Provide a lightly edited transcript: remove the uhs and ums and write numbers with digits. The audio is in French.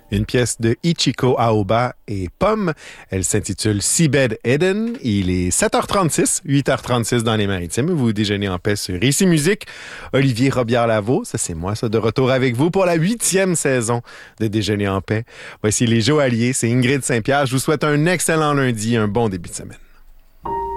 Une pièce de Ichiko Aoba et Pomme. Elle s'intitule Seabed Eden. Il est 7h36, 8h36 dans les Maritimes. Vous déjeunez en paix sur Ici Musique. Olivier Robillard-Lavaux, ça c'est moi, ça, de retour avec vous pour la 8e saison de Déjeuner en paix. Voici les Joailliers, c'est Ingrid Saint-Pierre. Je vous souhaite un excellent lundi, un bon début de semaine.